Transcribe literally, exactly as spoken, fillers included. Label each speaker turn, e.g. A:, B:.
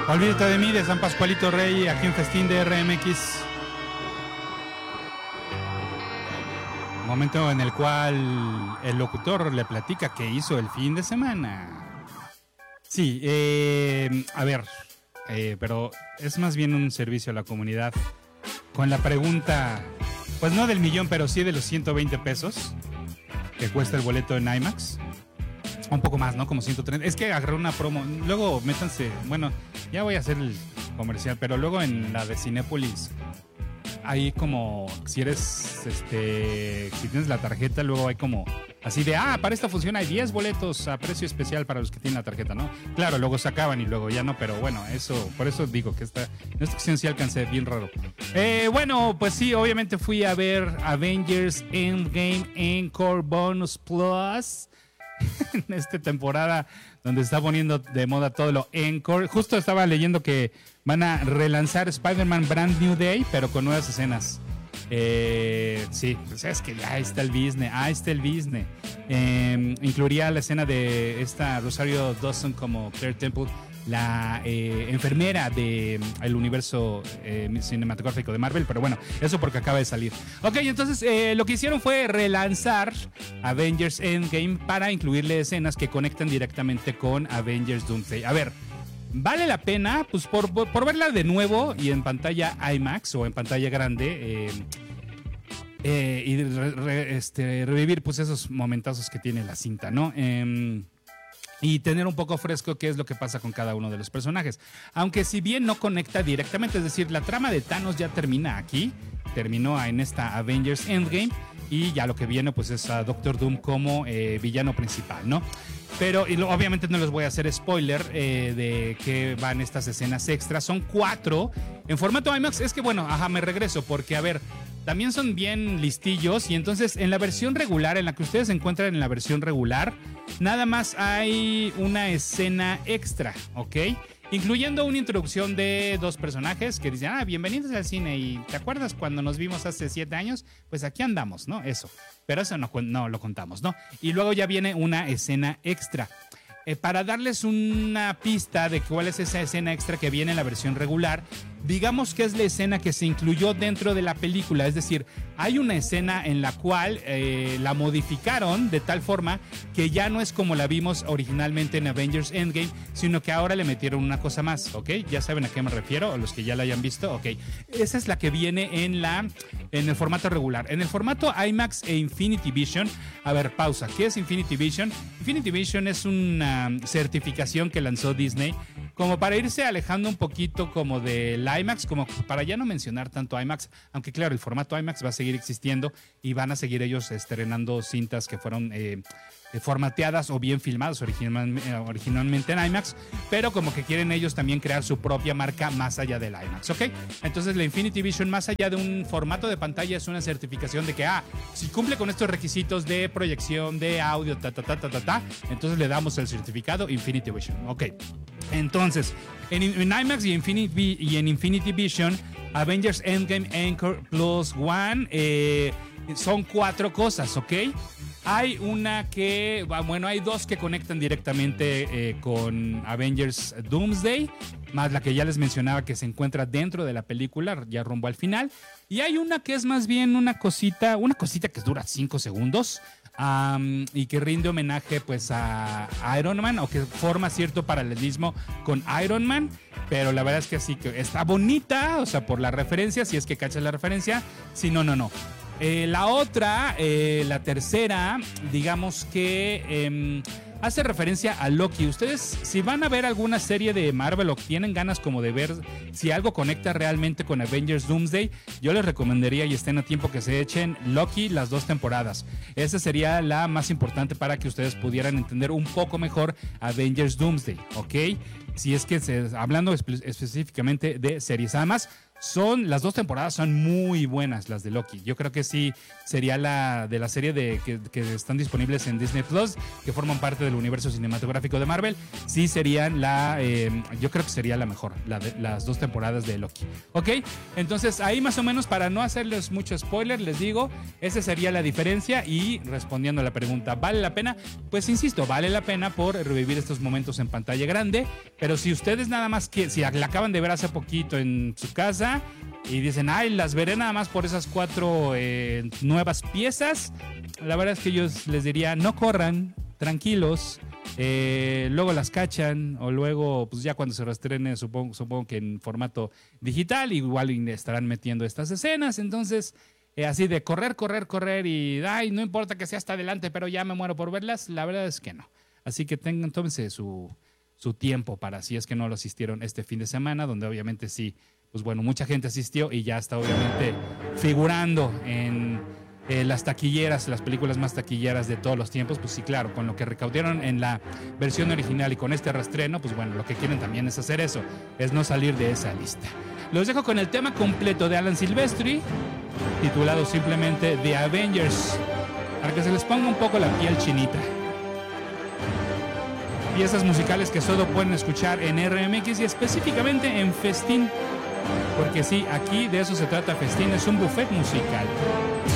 A: Olvídate de mí, de San Pascualito Rey, aquí en Festín de R M X. Momento en el cual el locutor le platica qué hizo el fin de semana. Sí, eh, a ver, eh, pero es más bien un servicio a la comunidad. Con la pregunta, pues no del millón, pero sí de los ciento veinte pesos que cuesta el boleto en IMAX. Un poco más, ¿no? Como ciento treinta. Es que agarré una promo. Luego métanse. Bueno, ya voy a hacer el comercial, pero luego en la de Cinépolis, ahí como si eres, este, si tienes la tarjeta, luego hay como así de, ah, para esta función hay diez boletos a precio especial para los que tienen la tarjeta, ¿no? Claro, luego se acaban y luego ya no, pero bueno, eso, por eso digo que esta, en esta ocasión sí alcancé, bien raro. Eh, bueno, pues sí, obviamente fui a ver Avengers Endgame Encore Bonus Plus. En esta temporada donde está poniendo de moda todo lo encore. Justo estaba leyendo que van a relanzar Spider-Man Brand New Day, pero con nuevas escenas. Eh, sí, pues es que ahí está el business, ahí está el business. Eh, incluiría la escena de esta Rosario Dawson como Claire Temple, la eh, enfermera del de universo eh, cinematográfico de Marvel, pero bueno, eso porque acaba de salir. Ok, entonces eh, lo que hicieron fue relanzar Avengers Endgame para incluirle escenas que conectan directamente con Avengers Doomsday. A ver, ¿vale la pena? Pues por, por, por verla de nuevo y en pantalla IMAX o en pantalla grande eh, eh, y re, re, este, revivir pues esos momentazos que tiene la cinta, ¿no? Eh, y tener un poco fresco qué es lo que pasa con cada uno de los personajes. Aunque si bien no conecta directamente, es decir, la trama de Thanos ya termina aquí, terminó en esta Avengers Endgame, y ya lo que viene pues es a Doctor Doom como eh, villano principal, ¿no? Pero y lo, obviamente no les voy a hacer spoiler eh, de qué van estas escenas extras. Son cuatro en formato IMAX. Es que bueno, ajá, me regreso porque a ver, también son bien listillos y entonces en la versión regular, en la que ustedes se encuentran en la versión regular, nada más hay una escena extra, ¿ok? Incluyendo una introducción de dos personajes que dicen, ah, bienvenidos al cine y ¿te acuerdas cuando nos vimos hace siete años? Pues aquí andamos, ¿no? Eso, pero eso no, no lo contamos, ¿no? Y luego ya viene una escena extra. Eh, para darles una pista de cuál es esa escena extra que viene en la versión regular, digamos que es la escena que se incluyó dentro de la película, es decir, hay una escena en la cual eh, la modificaron de tal forma que ya no es como la vimos originalmente en Avengers Endgame, sino que ahora le metieron una cosa más, ¿ok? Ya saben a qué me refiero, o los que ya la hayan visto, ¿ok? Esa es la que viene en, la, en el formato regular. En el formato IMAX e Infinity Vision, a ver, pausa, ¿qué es Infinity Vision? Infinity Vision es una certificación que lanzó Disney como para irse alejando un poquito como del IMAX, como para ya no mencionar tanto IMAX, aunque claro, el formato IMAX va a seguir existiendo y van a seguir ellos estrenando cintas que fueron eh, formateadas o bien filmadas original, eh, originalmente en IMAX, pero como que quieren ellos también crear su propia marca más allá del IMAX, ¿ok? Entonces la Infinity Vision, más allá de un formato de pantalla, es una certificación de que, ah, si cumple con estos requisitos de proyección, de audio, ta, ta, ta, ta, ta, ta, entonces le damos el certificado Infinity Vision, ¿ok? Entonces, en, en IMAX y, Infinity, y en Infinity Vision, Avengers Endgame Encore Plus One eh, son cuatro cosas, ¿ok? Hay una que, bueno, hay dos que conectan directamente eh, con Avengers Doomsday, más la que ya les mencionaba que se encuentra dentro de la película, ya rumbo al final. Y hay una que es más bien una cosita, una cosita que dura cinco segundos um, y que rinde homenaje pues a Iron Man, o que forma cierto paralelismo con Iron Man. Pero la verdad es que sí, que está bonita, o sea, por la referencia, si es que cachas la referencia, si no, no, no. Eh, la otra, eh, la tercera, digamos que eh, hace referencia a Loki. Ustedes, si van a ver alguna serie de Marvel o tienen ganas como de ver si algo conecta realmente con Avengers Doomsday, yo les recomendaría, y estén a tiempo, que se echen Loki las dos temporadas. Esa sería la más importante para que ustedes pudieran entender un poco mejor Avengers Doomsday, ¿ok? Si es que se, hablando espe- específicamente de series. Además, son, las dos temporadas son muy buenas, las de Loki. Yo creo que sí sería la de la serie de que, que están disponibles en Disney Plus, que forman parte del universo cinematográfico de Marvel. Sí serían la, eh, yo creo que sería la mejor, la de, las dos temporadas de Loki. ¿Ok? Entonces ahí más o menos, para no hacerles mucho spoiler, les digo, esa sería la diferencia. Y respondiendo a la pregunta, ¿vale la pena? Pues insisto, vale la pena por revivir estos momentos en pantalla grande. Pero si ustedes nada más que, si la acaban de ver hace poquito en su casa y dicen, ay, las veré nada más por esas cuatro eh, nuevas piezas, la verdad es que yo les diría, no corran, tranquilos, eh, luego las cachan, o luego, pues ya cuando se reestrene, supongo, supongo que en formato digital, igual estarán metiendo estas escenas. Entonces, eh, así de correr, correr, correr y, ay, no importa que sea hasta adelante, pero ya me muero por verlas, la verdad es que no. Así que tengan, tómense su, su tiempo para, si es que no lo asistieron este fin de semana, donde obviamente sí, pues bueno, mucha gente asistió y ya está obviamente figurando en eh, las taquilleras, las películas más taquilleras de todos los tiempos. Pues sí, claro, con lo que recaudaron en la versión original y con este reestreno, pues bueno, lo que quieren también es hacer eso, es no salir de esa lista. Los dejo con el tema completo de Alan Silvestri, titulado simplemente The Avengers, para que se les ponga un poco la piel chinita. Piezas musicales que solo pueden escuchar en R M X y específicamente en Festín. Porque sí, aquí de eso se trata Festín, es un buffet musical.